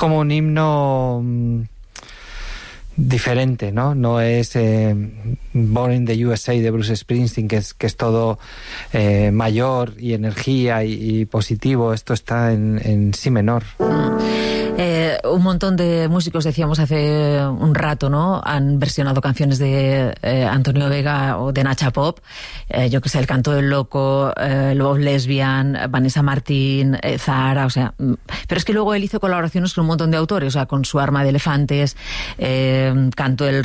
como un himno diferente, ¿no? No es Born in the USA de Bruce Springsteen, que es todo mayor y energía y positivo. Esto está en si menor. Un montón de músicos, decíamos hace un rato, ¿no? Han versionado canciones de Antonio Vega o de Nacha Pop. Yo que sé, El Canto del Loco, Love Lesbian, Vanessa Martín, Zahara, o sea... Pero es que luego él hizo colaboraciones con un montón de autores, o sea, con Su Arma de Elefantes, Canto del